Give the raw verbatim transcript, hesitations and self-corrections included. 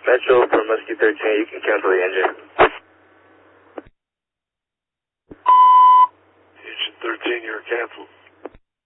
Metro for Muskie thirteen, you can cancel the engine. Engine thirteen, you're canceled.